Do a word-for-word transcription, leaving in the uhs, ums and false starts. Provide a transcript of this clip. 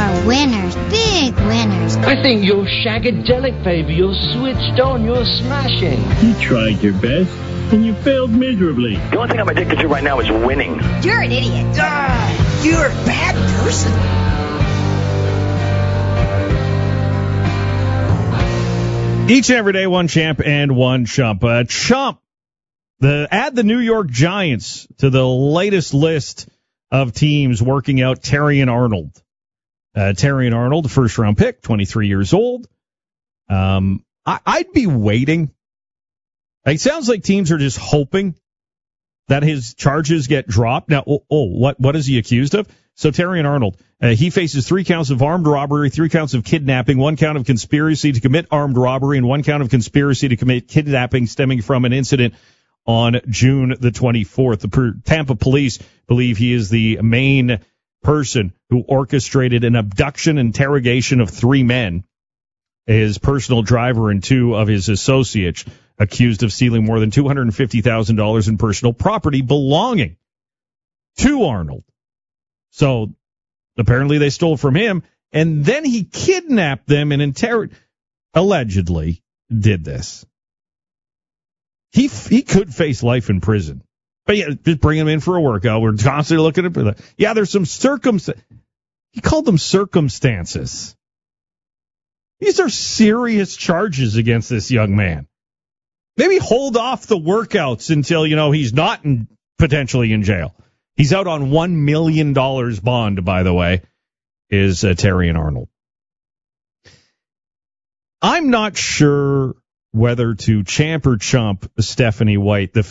are winners, big winners. I think you're shagadelic, baby. You're switched on. You're smashing. You tried your best, and you failed miserably. The only thing I'm addicted to right now is winning. You're an idiot. Ah, you're a bad person. Each and every day, one champ and one chump. Uh, chump, the add the New York Giants to the latest list of teams working out Terrion Arnold. Uh, Terrion Arnold, first round pick, twenty-three years old. Um, I, I'd be waiting. It sounds like teams are just hoping that his charges get dropped. Now, oh, oh what what is he accused of? So Terrion Arnold, uh, he faces three counts of armed robbery, three counts of kidnapping, one count of conspiracy to commit armed robbery, and one count of conspiracy to commit kidnapping stemming from an incident on June the twenty-fourth. The Tampa police believe he is the main person who orchestrated an abduction interrogation of three men, his personal driver and two of his associates, accused of stealing more than two hundred fifty thousand dollars in personal property belonging to Arnold. So apparently they stole from him, and then he kidnapped them and inter- allegedly did this. He he could face life in prison. But yeah, just bring him in for a workout. We're constantly looking at the, yeah, there's some circumstances. He called them circumstances. These are serious charges against this young man. Maybe hold off the workouts until, you know, he's not in, potentially in jail. He's out on one million dollars bond, by the way, is uh, Terrion Arnold. I'm not sure whether to champ or chump Stephanie White, the